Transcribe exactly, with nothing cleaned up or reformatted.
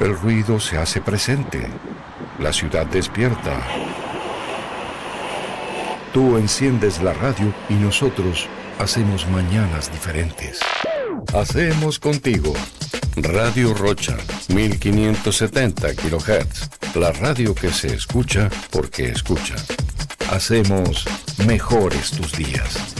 El ruido se hace presente. La ciudad despierta. Tú enciendes la radio y nosotros hacemos mañanas diferentes. Hacemos contigo Radio Rocha, mil quinientos setenta kilohertz. La radio que se escucha porque escucha. Hacemos mejores tus días.